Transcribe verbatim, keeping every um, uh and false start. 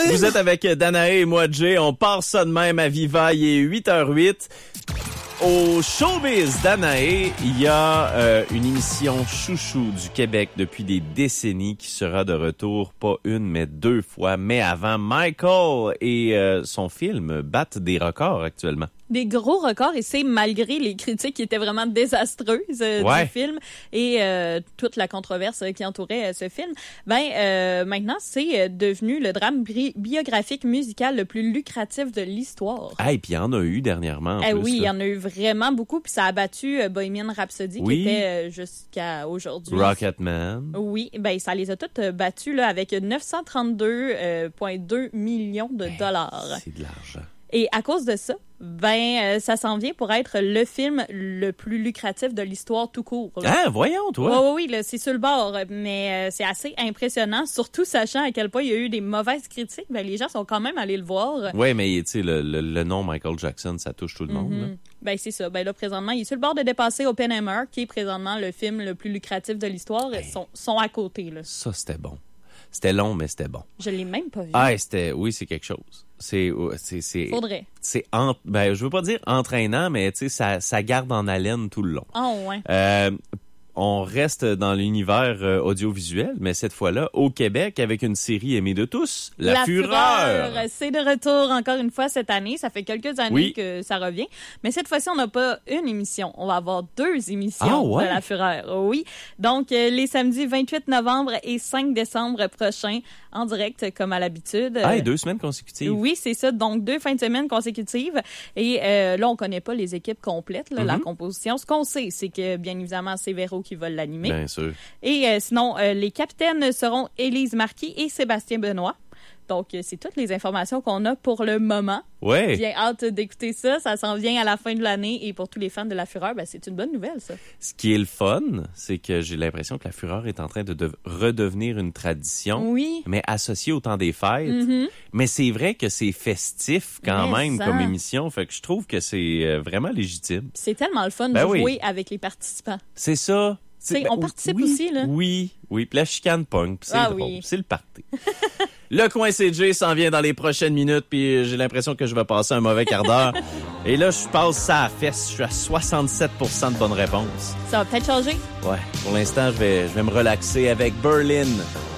Vous êtes avec Danae et moi, Jay. On part ça de même à Viva. Il est huit heures huit. Au Showbiz Danae, il y a euh, une émission chouchou du Québec depuis des décennies qui sera de retour, pas une, mais deux fois. Mais avant, Michael et euh, son film battent des records actuellement. Des gros records, et c'est malgré les critiques qui étaient vraiment désastreuses euh, ouais. du film et euh, toute la controverse qui entourait euh, ce film. Ben euh, maintenant, c'est devenu le drame bi- biographique musical le plus lucratif de l'histoire. Ah, et puis il y en a eu dernièrement en eh plus. Oui, il y là. en a eu vraiment beaucoup, puis ça a battu euh, Bohemian Rhapsody oui. qui était euh, jusqu'à aujourd'hui. Rocketman. Oui, ben ça les a toutes euh, battus là avec neuf cent trente-deux virgule deux millions de dollars. C'est de l'argent. Et à cause de ça, ben euh, ça s'en vient pour être le film le plus lucratif de l'histoire tout court. Là. Ah, voyons, toi! Oui, oui, oui, là, c'est sur le bord, mais euh, c'est assez impressionnant, surtout sachant à quel point il y a eu des mauvaises critiques. Ben, les gens sont quand même allés le voir. Oui, mais tu sais, le, le, le nom Michael Jackson, ça touche tout le monde. Mm-hmm. Là. Ben c'est ça. Ben là, présentement, il est sur le bord de dépasser Oppenheimer, qui est présentement le film le plus lucratif de l'histoire. Ils sont, sont à côté, là. Ça, c'était bon. C'était long, mais c'était bon. Je l'ai même pas vu. Ah, c'était, oui, c'est quelque chose. C'est, c'est, c'est. Faudrait. C'est, en, ben, je veux pas dire entraînant, mais tu sais, ça, ça garde en haleine tout le long. Ah, oh, ouais. Euh, on reste dans l'univers euh, audiovisuel, mais cette fois-là, au Québec, avec une série aimée de tous, La, La Fureur. Fureur. C'est de retour encore une fois cette année. Ça fait quelques années oui. que ça revient. Mais cette fois-ci, on n'a pas une émission. On va avoir deux émissions ah, ouais? de La Fureur. Oui. Donc, euh, les samedis vingt-huit novembre et cinq décembre prochains, en direct, comme à l'habitude. Ah, et deux semaines consécutives. Oui, c'est ça. Donc, deux fins de semaine consécutives. Et euh, là, on connaît pas les équipes complètes, là, mm-hmm. la composition. Ce qu'on sait, c'est que, bien évidemment, c'est Véro qui va l'animer. Bien sûr. Et euh, sinon, euh, les capitaines seront Élise Marquis et Sébastien Benoît. Donc, euh, c'est toutes les informations qu'on a pour le moment. Ouais. Bien hâte d'écouter ça. Ça s'en vient à la fin de l'année. Et pour tous les fans de La Fureur, ben, c'est une bonne nouvelle, ça. Ce qui est le fun, c'est que j'ai l'impression que La Fureur est en train de, de redevenir une tradition. Oui. Mais associée au temps des fêtes. Mm-hmm. Mais c'est vrai que c'est festif quand mais même ça. comme émission. Fait que je trouve que c'est vraiment légitime. C'est tellement le fun ben de oui. jouer avec les participants. C'est ça. C'est, ben, on participe oui, aussi, là. Oui, oui. Puis la chicane punk, c'est ah, drôle. Oui. C'est le party. Le coin C J s'en vient dans les prochaines minutes, puis j'ai l'impression que je vais passer un mauvais quart d'heure. Et là, je passe ça à fesse. Je suis à soixante-sept pour cent de bonnes réponses. Ça va peut-être changer. Ouais. Pour l'instant, je vais, je vais me relaxer avec Berlin.